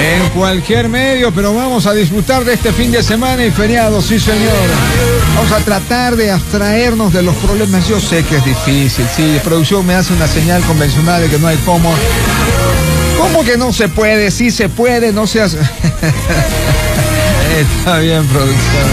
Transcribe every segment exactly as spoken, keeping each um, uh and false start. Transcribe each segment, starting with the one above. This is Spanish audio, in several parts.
En cualquier medio, pero vamos a disfrutar de este fin de semana y feriado, sí señor. Vamos a tratar de abstraernos de los problemas. Yo sé que es difícil, sí, de producción me hace una señal convencional de que no hay cómo. ¿Cómo que no se puede? Sí se puede, no seas... Está bien, producción.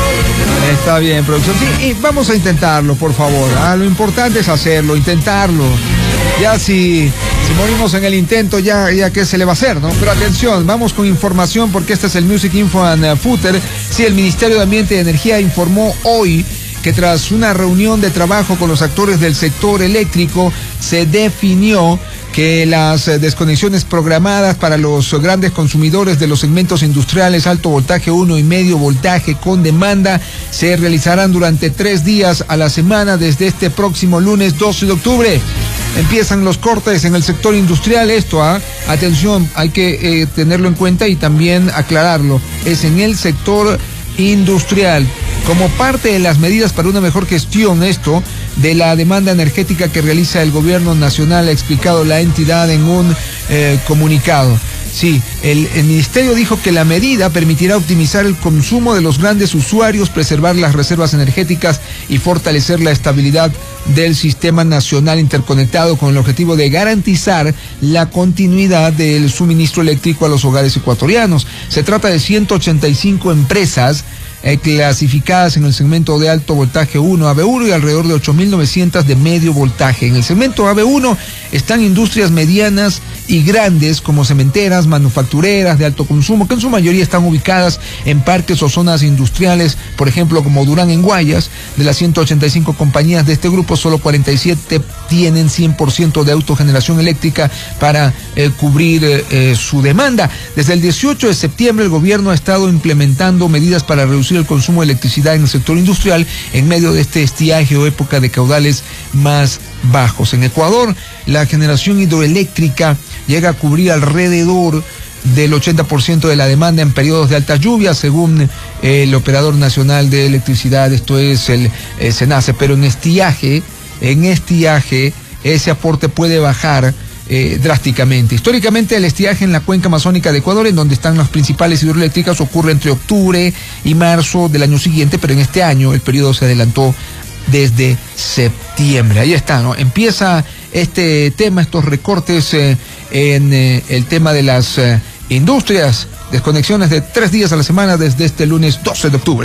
Está bien, producción. Sí, y vamos a intentarlo, por favor. Ah, lo importante es hacerlo, intentarlo. Ya si, si morimos en el intento, ya, ya qué se le va a hacer, ¿no? Pero atención, vamos con información porque este es el Music Info and uh, Footer. Sí, el Ministerio de Ambiente y Energía informó hoy que tras una reunión de trabajo con los actores del sector eléctrico, se definió que las desconexiones programadas para los grandes consumidores de los segmentos industriales alto voltaje uno y medio voltaje con demanda se realizarán durante tres días a la semana desde este próximo lunes doce de octubre. Empiezan los cortes en el sector industrial. Esto, ¿ah? Atención, hay que eh, tenerlo en cuenta y también aclararlo. Es en el sector industrial. Como parte de las medidas para una mejor gestión, esto, de la demanda energética que realiza el gobierno nacional, ha explicado la entidad en un eh, comunicado. Sí, el, el ministerio dijo que la medida permitirá optimizar el consumo de los grandes usuarios, preservar las reservas energéticas y fortalecer la estabilidad del sistema nacional interconectado con el objetivo de garantizar la continuidad del suministro eléctrico a los hogares ecuatorianos. Se trata de ciento ochenta y cinco empresas Eh, clasificadas en el segmento de alto voltaje uno, A B uno, y alrededor de ocho mil novecientos de medio voltaje. En el segmento A B uno están industrias medianas y grandes como cementeras, manufactureras de alto consumo, que en su mayoría están ubicadas en parques o zonas industriales, por ejemplo como Durán en Guayas. De las ciento ochenta y cinco compañías de este grupo, solo cuarenta y siete tienen cien por ciento de autogeneración eléctrica para eh, cubrir eh, su demanda. Desde el dieciocho de septiembre el gobierno ha estado implementando medidas para reducir el consumo de electricidad en el sector industrial en medio de este estiaje o época de caudales más bajos. En Ecuador, la generación hidroeléctrica llega a cubrir alrededor del ochenta por ciento de la demanda en periodos de altas lluvias, según eh, el Operador Nacional de Electricidad, esto es el eh, SENACE, pero en estiaje, en estiaje, ese aporte puede bajar Eh, drásticamente. Históricamente el estiaje en la cuenca amazónica de Ecuador, en donde están las principales hidroeléctricas, ocurre entre octubre y marzo del año siguiente, pero en este año el periodo se adelantó desde septiembre. Ahí está, ¿no? Empieza este tema, estos recortes eh, en eh, el tema de las eh, industrias, desconexiones de tres días a la semana desde este lunes doce de octubre.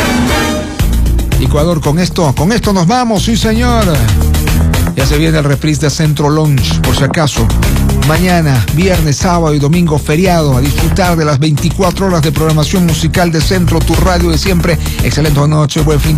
Ecuador, con esto, con esto nos vamos, sí señor. Ya se viene el reprise de Centro Lounge, por si acaso. Mañana, viernes, sábado y domingo feriado, a disfrutar de las veinticuatro horas de programación musical de Centro, tu radio de siempre. Excelente noche, buen fin.